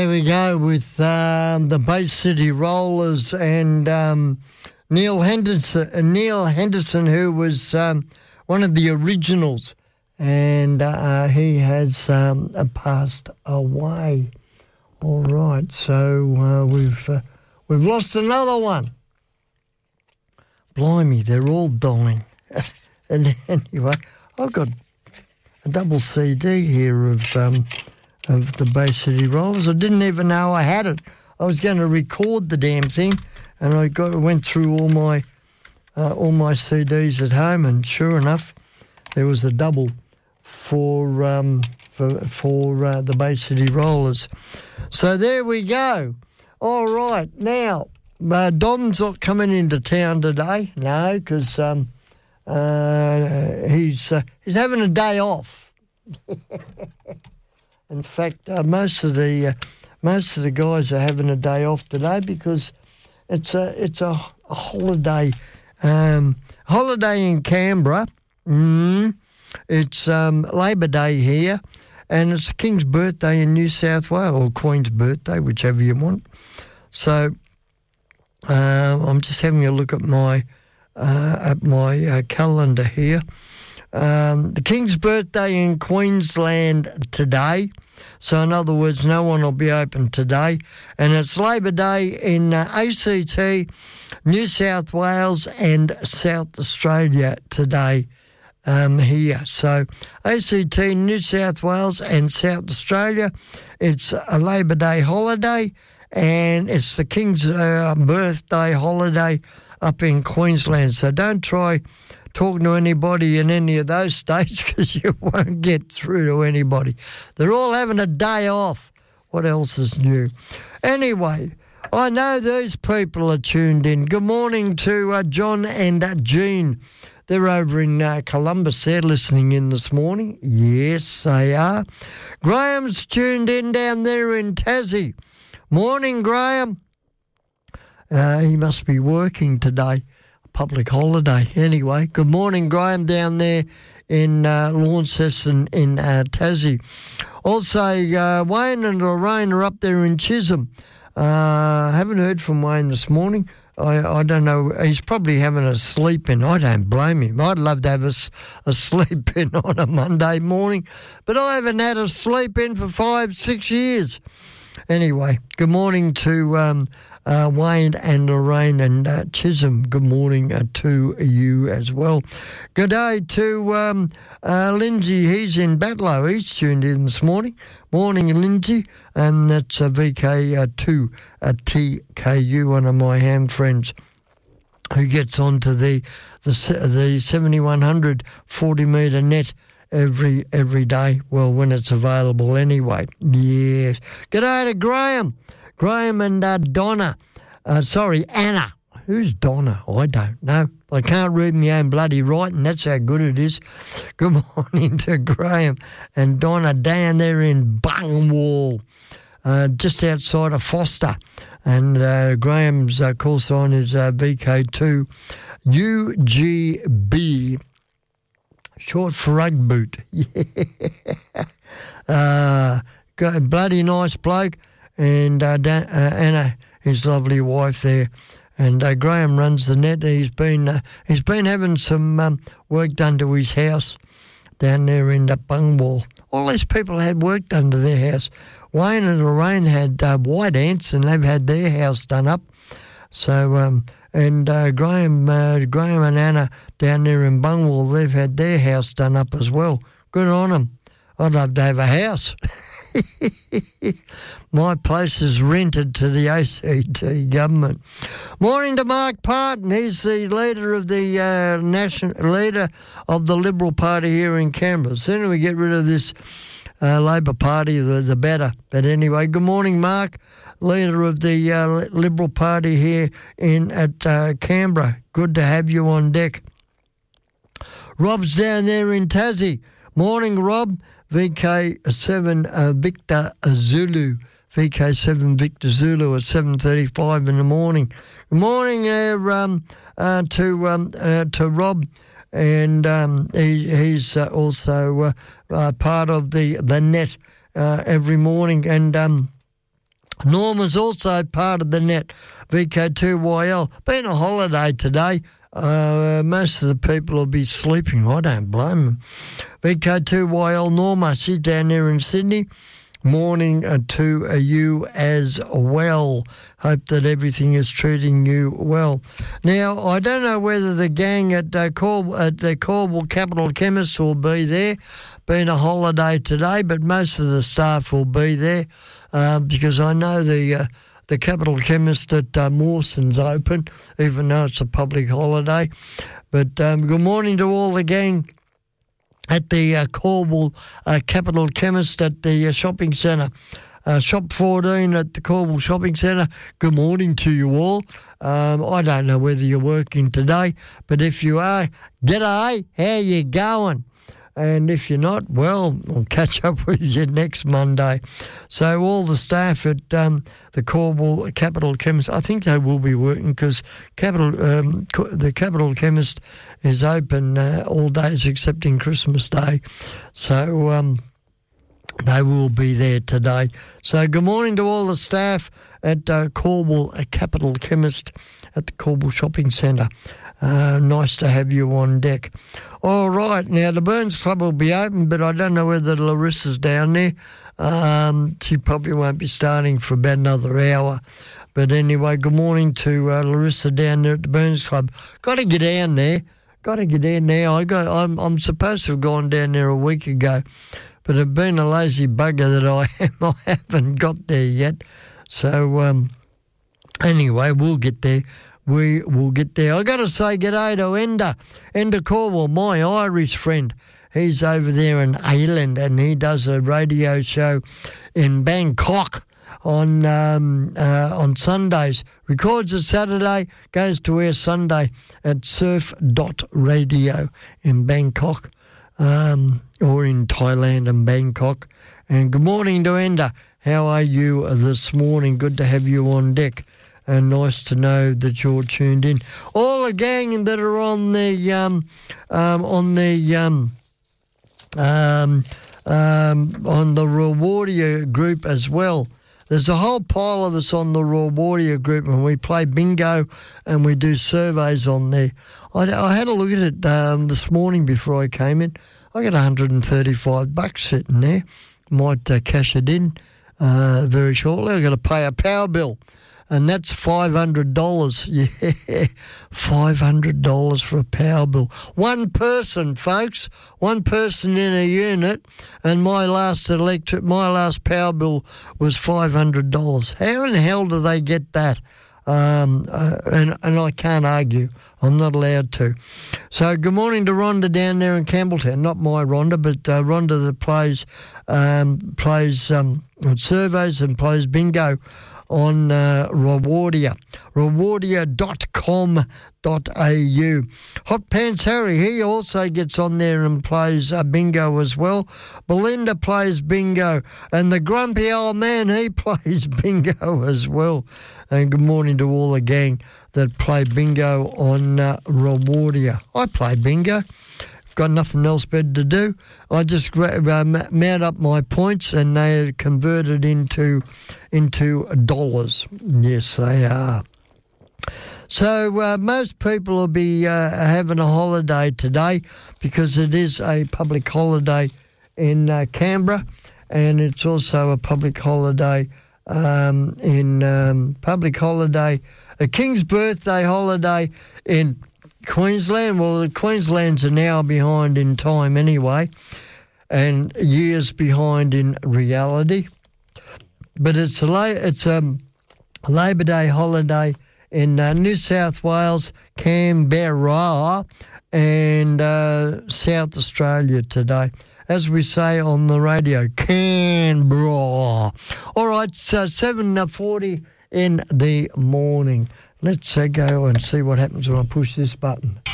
There we go with the Bay City Rollers and Neil Henderson, who was one of the originals, and he has passed away. All right, so we've lost another one. Blimey, they're all dying. And anyway, I've got a double CD here of the Bay City Rollers. I didn't even know I had it. I was going to record the damn thing, and I went through all my CDs at home, and sure enough, there was a double for the Bay City Rollers. So there we go. All right, now Dom's not coming into town today, no, because he's having a day off. In fact, most of the guys are having a day off today because it's a holiday in Canberra. It's Labor Day here, and it's the King's birthday in New South Wales, or Queen's birthday, whichever you want. So I'm just having a look at my calendar here. The King's birthday in Queensland today. So in other words, no one will be open today. And it's Labor Day in ACT, New South Wales and South Australia today here. So ACT, New South Wales and South Australia, it's a Labor Day holiday, and it's the King's birthday holiday up in Queensland. So don't try talking to anybody in any of those states because you won't get through to anybody. They're all having a day off. What else is new? Anyway, I know these people are tuned in. Good morning to John and Jean. They're over in Columbus. They're listening in this morning. Yes, they are. Graham's tuned in down there in Tassie. Morning, Graham. He must be working today. Public holiday. Anyway, good morning, Graham, down there in Launceston in Tassie. Also, Wayne and Lorraine are up there in Chisholm. Haven't heard from Wayne this morning. I don't know. He's probably having a sleep-in. I don't blame him. I'd love to have a sleep-in on a Monday morning, but I haven't had a sleep-in for 5-6 years. Anyway, good morning to Wayne and Lorraine and Chisholm. Good morning to you as well. Good day to Lindsay. He's in Batlow. He's tuned in this morning. Morning, Lindsay. And that's VK2 TKU, one of my ham friends who gets onto the 7100 40-metre net every day. Well, when it's available anyway. Yes. Good day to Graham. Graham and Anna. Who's Donna? I don't know. I can't read my own bloody writing. That's how good it is. Good morning to Graham and Donna down there in Bungwall, just outside of Foster. And Graham's call sign is VK2 UGB, short for rug boot. Yeah. Bloody nice bloke. And Anna, his lovely wife there, and Graham runs the net. He's been having some work done to his house down there in Bungwall. All these people had work done to their house. Wayne and Lorraine had white ants, and they've had their house done up. So Graham and Anna down there in Bungwall, they've had their house done up as well. Good on them. I'd love to have a house. My place is rented to the ACT government. Morning to Mark Parton. He's the leader of the leader of the Liberal Party here in Canberra. The sooner we get rid of this Labor Party, the better. But anyway, good morning, Mark, leader of the Liberal Party here at Canberra. Good to have you on deck. Rob's down there in Tassie. Morning, Rob. VK7 Victor Zulu. VK7 Victor Zulu at 7:35 in the morning. Good morning to Rob, and he's also part of the net every morning. And Norma's also part of the net. VK2YL. Been a holiday today. Most of the people will be sleeping. I don't blame them. VK2YL Norma, she's down there in Sydney. Morning to you as well. Hope that everything is treating you well. Now, I don't know whether the gang at the Corwell Capital Chemist will be there. Been a holiday today, but most of the staff will be there because I know the Capital Chemist at Mawson's open, even though it's a public holiday. But good morning to all the gang at the Corwell Capital Chemist at the shopping centre. Shop 14 at the Corwell Shopping Centre. Good morning to you all. I don't know whether you're working today, but if you are, g'day, how you going? And if you're not, well, I'll catch up with you next Monday. So all the staff at the Corwell Capital Chemist, I think they will be working because the Capital Chemist is open all days excepting Christmas Day. So they will be there today. So good morning to all the staff at Corwell Capital Chemist at the Corwell Shopping Centre. Nice to have you on deck. All right, now the Burns Club will be open, but I don't know whether Larissa's down there. She probably won't be starting for about another hour. But anyway, good morning to Larissa down there at the Burns Club. Got to get down there. I'm supposed to have gone down there a week ago, but I've been a lazy bugger that I am. I haven't got there yet. So anyway, we'll get there. We will get there. I got to say g'day to Enda Corwell, my Irish friend. He's over there in Ireland and he does a radio show in Bangkok on Sundays. Records it Saturday, goes to air Sunday at surf.radio in Bangkok or in Thailand and Bangkok. And good morning to Enda. How are you this morning? Good to have you on deck. And nice to know that you're tuned in. All the gang that are on the Rewardia group as well. There's a whole pile of us on the Rewardia group, and we play bingo and we do surveys on there. I had a look at it this morning before I came in. I got $135 sitting there. Might cash it in very shortly. I've got to pay a power bill. And that's $500. Yeah, $500 for a power bill. One person, folks. One person in a unit. And my last power bill was $500. How in the hell do they get that? And I can't argue. I'm not allowed to. So good morning to Rhonda down there in Campbelltown. Not my Rhonda, but Rhonda that plays surveys and plays bingo on Rewardia, rewardia.com.au. Hot Pants Harry, he also gets on there and plays bingo as well. Belinda plays bingo, and the grumpy old man, he plays bingo as well. And good morning to all the gang that play bingo on Rewardia. I play bingo. Got nothing else better to do. I just mount up my points and they are converted into dollars. Yes, they are. So most people will be having a holiday today because it is a public holiday in Canberra, and it's also a public holiday a King's birthday holiday in Queensland. Well, the Queensland's are now behind in time anyway, and years behind in reality. But it's a Labor Day holiday in New South Wales, Canberra, and South Australia today. As we say on the radio, Canberra. All right, so 7:40 in the morning. Let's go and see what happens when I push this button.